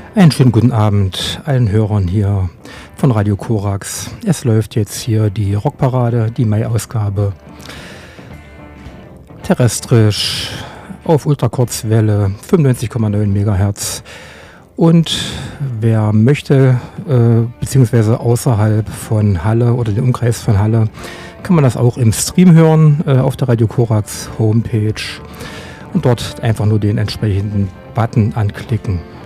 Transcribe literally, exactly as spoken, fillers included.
Einen schönen guten Abend allen Hörern hier von Radio Korax. Es läuft jetzt hier die Rockparade, die Mai-Ausgabe. Terrestrisch auf Ultrakurzwelle fünfundneunzig Komma neun Megahertz. Und wer möchte, äh, beziehungsweise außerhalb von Halle oder dem Umkreis von Halle, kann man das auch im Stream hören äh, auf der Radio Korax Homepage und dort einfach nur den entsprechenden Button anklicken.